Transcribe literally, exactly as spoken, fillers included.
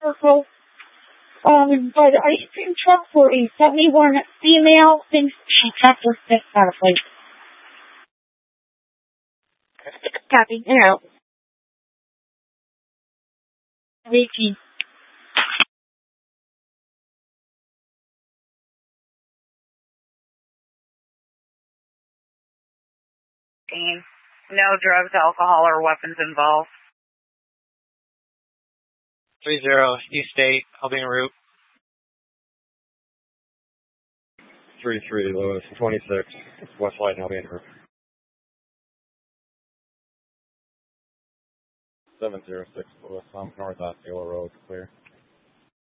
Circle. Um, by the ice cream truck for a seventy-one female thinks she tapped her fist out of place. Copy, and out. eighteen. No drugs, alcohol, or weapons involved. three zero, East State, Albany Route. three three, Lewis, twenty-six, West Light, Albany Route. seven zero six, Lewis, um, North Osceola Road, clear.